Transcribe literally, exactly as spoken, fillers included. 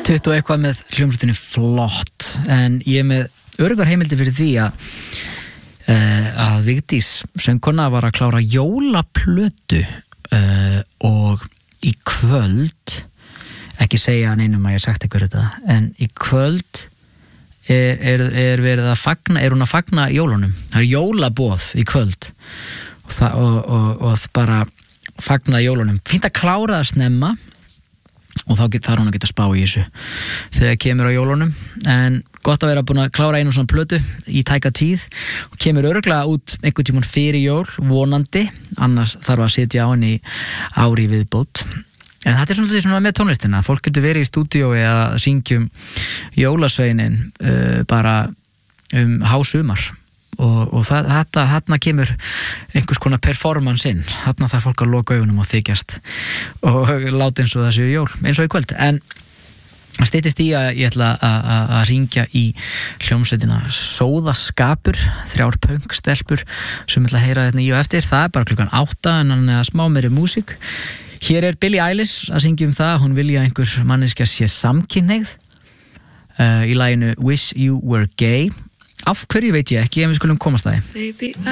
tuttugu og eitthvað með hljómsveitinni Flott, en ég er með öruggar heimildi fyrir því að uh, að Vigdís söngkona var að klára jólaplötu uh, og í kvöld, ekki segja neinum að ég sagt ykkur þetta, en í kvöld er, er, er verið að fagna, er hún að fagna jólunum. Það er jólaboð í kvöld og, það, og, og, og bara fagna jólunum. Fínt að klára það snemma og þá get, þarf hún að geta spá í þessu þegar kemur á jólunum, en gott að vera búin að klára einu svona plötu í tæka tíð og kemur örugglega út einhvern tímann fyrir jól, vonandi, annars þarf að sitja á henni ári viðbót. En þetta er svona, svona með tónlistina, fólk getur verið í stúdíói að syngjum jólasveinin uh, bara um hásumar og, og það, þetta, þarna kemur einhvers konar performance inn, þarna þarf fólk að loka augunum og þykjast og láta eins og það séu jól, eins og í kvöld. En það styttist í að ég ætla að hringja í hljómsveitina Sóðaskapur, þrjár pönkstelpur sem ætla að heyra þetta í og eftir. Það er bara klukkan átta, en hann er að smá meiri músík. Hér er Billie Eilish að syngja um það, hún vilja einhver manneskja sé samkynhneigð uh, í laginu Wish You Were Gay. Af hverju veit ég ekki, en við skulum komast að því.